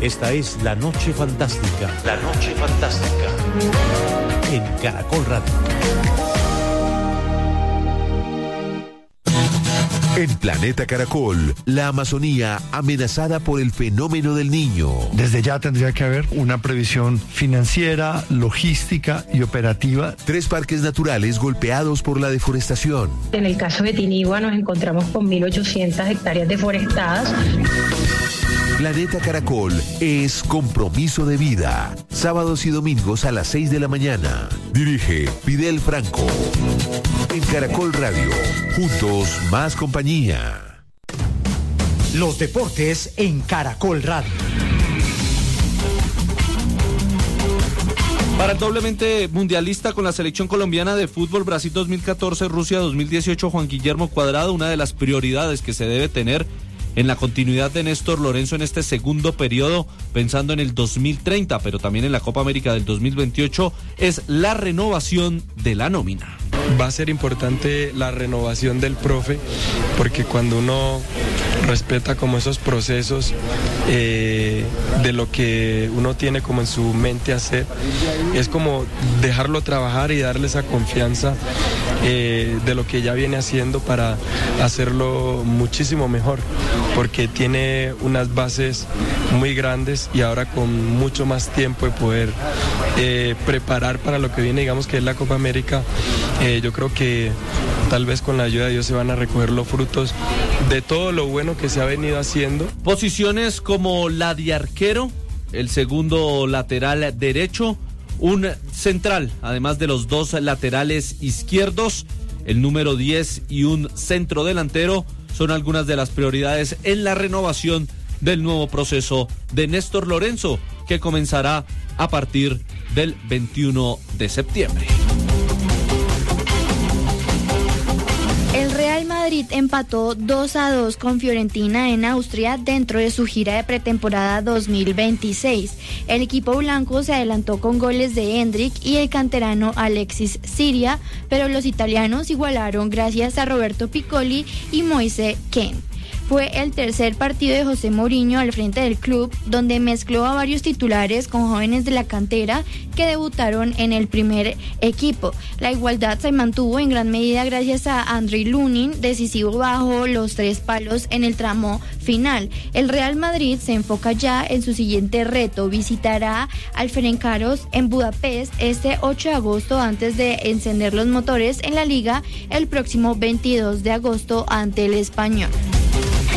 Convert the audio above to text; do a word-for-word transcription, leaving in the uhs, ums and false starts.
Esta es La Noche Fantástica. La Noche Fantástica. En Caracol Radio. En Planeta Caracol, la Amazonía amenazada por el fenómeno del Niño. Desde ya tendría que haber una previsión financiera, logística y operativa. Tres parques naturales golpeados por la deforestación. En el caso de Tinigua nos encontramos con mil ochocientas hectáreas deforestadas. Planeta Caracol es compromiso de vida. Sábados y domingos a las seis de la mañana. Dirige Fidel Franco. En Caracol Radio, juntos más compañía. Los deportes en Caracol Radio. Para el doblemente mundialista con la selección colombiana de fútbol Brasil dos mil catorce, Rusia dos mil dieciocho, Juan Guillermo Cuadrado, una de las prioridades que se debe tener en la continuidad de Néstor Lorenzo en este segundo periodo, pensando en el dos mil treinta, pero también en la Copa América del dos mil veintiocho, es la renovación de la nómina. Va a ser importante la renovación del profe, porque cuando uno respeta como esos procesos eh, de lo que uno tiene como en su mente hacer, es como dejarlo trabajar y darle esa confianza eh, de lo que ya viene haciendo para hacerlo muchísimo mejor, porque tiene unas bases muy grandes y ahora con mucho más tiempo de poder eh, preparar para lo que viene, digamos que es la Copa América. Eh, yo creo que tal vez con la ayuda de Dios se van a recoger los frutos de todo lo bueno que se ha venido haciendo. Posiciones como la de arquero, el segundo lateral derecho, un central, además de los dos laterales izquierdos, el número diez y un centro delantero, son algunas de las prioridades en la renovación del nuevo proceso de Néstor Lorenzo, que comenzará a partir del veintiuno de septiembre. El Real Madrid empató dos a dos con Fiorentina en Austria dentro de su gira de pretemporada dos mil veintiséis. El equipo blanco se adelantó con goles de Hendrick y el canterano Alexis Siria, pero los italianos igualaron gracias a Roberto Piccoli y Moise Kean. Fue el tercer partido de José Mourinho al frente del club, donde mezcló a varios titulares con jóvenes de la cantera que debutaron en el primer equipo. La igualdad se mantuvo en gran medida gracias a Andrei Lunin, decisivo bajo los tres palos en el tramo final. El Real Madrid se enfoca ya en su siguiente reto, visitará al Ferencváros en Budapest este ocho de agosto antes de encender los motores en la liga el próximo veintidós de agosto ante el Español.